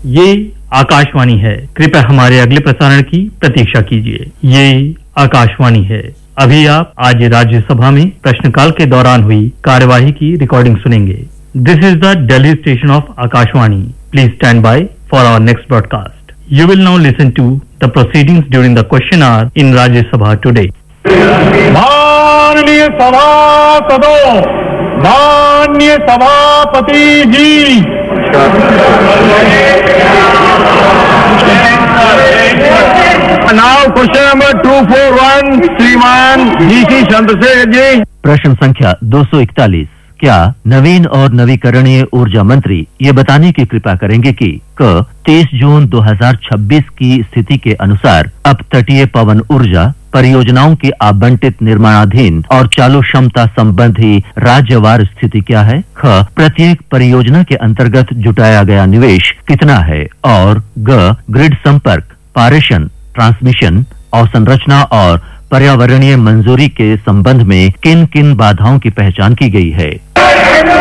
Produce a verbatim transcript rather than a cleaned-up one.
ये आकाशवाणी है। कृपया हमारे अगले प्रसारण की प्रतीक्षा कीजिए। ये आकाशवाणी है। अभी आप आज राज्यसभा में प्रश्नकाल के दौरान हुई कार्यवाही की रिकॉर्डिंग सुनेंगे। This is the Delhi station of Akashvani. Please stand by for our next broadcast. You will now listen to the proceedings during the question our in Rajya Sabha today. माननीय सभासदों, माननीय सभापति जी, now question number two four one, श्रीमान GC Chandrashekhar ji. प्रश्न संख्या दो सौ इकतालीस। क्या नवीन और नवीकरणीय ऊर्जा मंत्री ये बताने की कृपा करेंगे कि क तेईस जून दो हज़ार छब्बीस की स्थिति के अनुसार अब तटीय पवन ऊर्जा परियोजनाओं की आवंटित निर्माणाधीन और चालू क्षमता संबंधी राज्यवार स्थिति क्या है? ख प्रत्येक परियोजना के अंतर्गत जुटाया गया निवेश कितना है? और ग ग्रिड संपर्क, पारेषण, ट्रांसमिशन, अवसंरचना और पर्यावरणीय मंजूरी के संबंध में किन किन बाधाओं की पहचान की गई है?